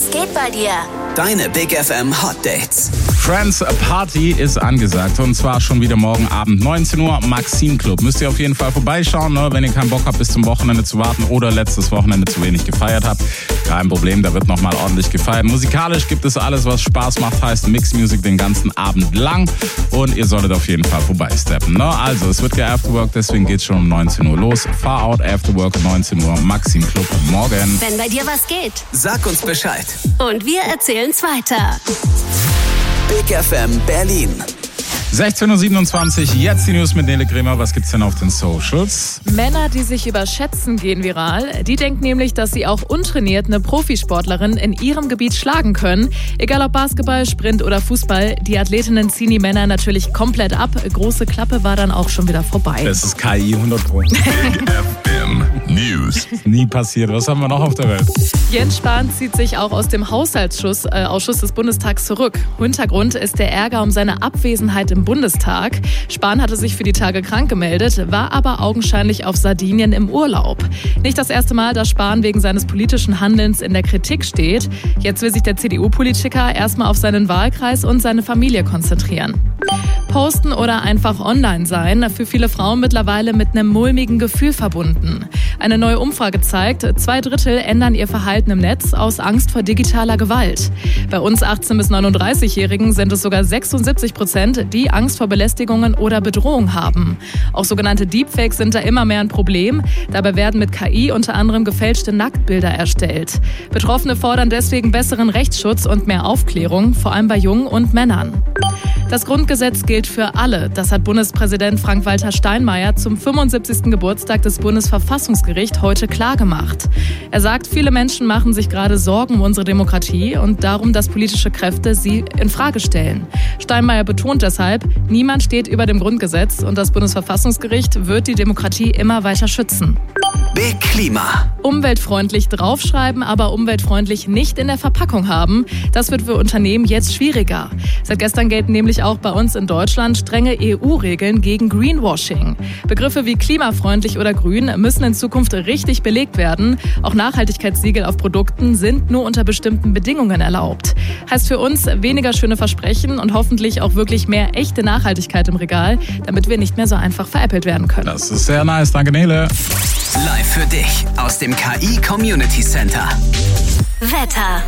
Was geht bei dir? Deine Big FM Hot Dates. Friends Party ist angesagt und zwar schon wieder morgen Abend 19 Uhr Maxim Club. Müsst ihr auf jeden Fall vorbeischauen, ne? Wenn ihr keinen Bock habt bis zum Wochenende zu warten oder letztes Wochenende zu wenig gefeiert habt. Kein Problem, da wird nochmal ordentlich gefeiert. Musikalisch gibt es alles, was Spaß macht, heißt Mix Music den ganzen Abend lang und ihr solltet auf jeden Fall vorbeisteppen. Ne? Also es wird Afterwork, deswegen geht's schon um 19 Uhr los. Far Out Afterwork 19 Uhr Maxim Club morgen. Wenn bei dir was geht. Sag uns Bescheid. Und wir erzählen's weiter. Big FM Berlin. 16.27 Uhr, jetzt die News mit Nele Kremer. Was gibt's denn auf den Socials? Männer, die sich überschätzen, gehen viral. Die denken nämlich, dass sie auch untrainiert eine Profisportlerin in ihrem Gebiet schlagen können. Egal ob Basketball, Sprint oder Fußball, die Athletinnen ziehen die Männer natürlich komplett ab. Große Klappe war dann auch schon wieder vorbei. Das ist KI 100 Pro. Big FM News. Nie passiert. Was haben wir noch auf der Welt? Jens Spahn zieht sich auch aus dem Haushaltsausschuss des Bundestags zurück. Hintergrund ist der Ärger um seine Abwesenheit im Bundestag. Spahn hatte sich für die Tage krank gemeldet, war aber augenscheinlich auf Sardinien im Urlaub. Nicht das erste Mal, dass Spahn wegen seines politischen Handelns in der Kritik steht. Jetzt will sich der CDU-Politiker erstmal auf seinen Wahlkreis und seine Familie konzentrieren. Posten oder einfach online sein, für viele Frauen mittlerweile mit einem mulmigen Gefühl verbunden. Eine neue Umfrage zeigt, 2/3 ändern ihr Verhalten im Netz aus Angst vor digitaler Gewalt. Bei uns 18- bis 39-Jährigen sind es sogar 76%, die Angst vor Belästigungen oder Bedrohung haben. Auch sogenannte Deepfakes sind da immer mehr ein Problem. Dabei werden mit KI unter anderem gefälschte Nacktbilder erstellt. Betroffene fordern deswegen besseren Rechtsschutz und mehr Aufklärung, vor allem bei Jungen und Männern. Das Grundgesetz gilt für alle. Das hat Bundespräsident Frank-Walter Steinmeier zum 75. Geburtstag des Bundesverfassungsgerichts heute klargemacht. Er sagt, viele Menschen machen sich gerade Sorgen um unsere Demokratie und darum, dass politische Kräfte sie in Frage stellen. Steinmeier betont deshalb, niemand steht über dem Grundgesetz und das Bundesverfassungsgericht wird die Demokratie immer weiter schützen. Big Klima. Umweltfreundlich draufschreiben, aber umweltfreundlich nicht in der Verpackung haben, das wird für Unternehmen jetzt schwieriger. Seit gestern gelten nämlich auch bei uns in Deutschland strenge EU-Regeln gegen Greenwashing. Begriffe wie klimafreundlich oder grün müssen in Zukunft richtig belegt werden. Auch Nachhaltigkeitssiegel auf Produkten sind nur unter bestimmten Bedingungen erlaubt. Heißt für uns weniger schöne Versprechen und hoffentlich auch wirklich mehr echte Nachhaltigkeit im Regal, damit wir nicht mehr so einfach veräppelt werden können. Das ist sehr nice, danke Nele. Live für dich aus dem KI Community Center. Wetter.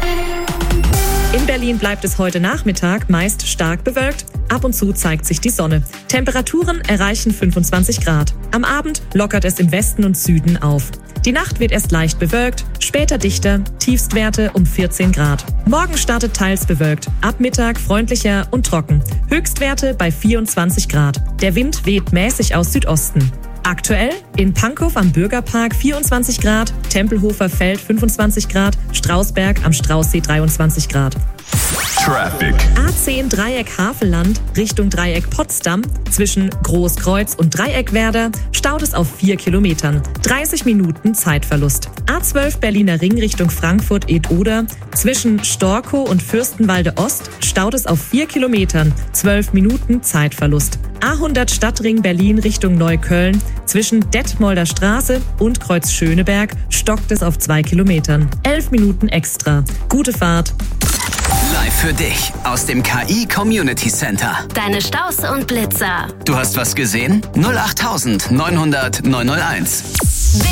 In Berlin bleibt es heute Nachmittag meist stark bewölkt. Ab und zu zeigt sich die Sonne. Temperaturen erreichen 25 Grad. Am Abend lockert es im Westen und Süden auf. Die Nacht wird erst leicht bewölkt, später dichter, Tiefstwerte um 14 Grad. Morgen startet teils bewölkt, ab Mittag freundlicher und trocken. Höchstwerte bei 24 Grad. Der Wind weht mäßig aus Südosten. Aktuell in Pankow am Bürgerpark 24 Grad, Tempelhofer Feld 25 Grad, Strausberg am Straußsee 23 Grad. Traffic. A10 Dreieck Havelland Richtung Dreieck Potsdam zwischen Großkreuz und Dreieckwerder staut es auf 4 Kilometern. 30 Minuten Zeitverlust. A12 Berliner Ring Richtung Frankfurt-Ed-Oder zwischen Storkow und Fürstenwalde Ost staut es auf 4 Kilometern. 12 Minuten Zeitverlust. A100 Stadtring Berlin Richtung Neukölln zwischen Detmolder Straße und Kreuz Schöneberg stockt es auf 2 Kilometern. 11 Minuten extra. Gute Fahrt. Live für dich aus dem KI Community Center. Deine Staus und Blitzer. Du hast was gesehen? 08900 901.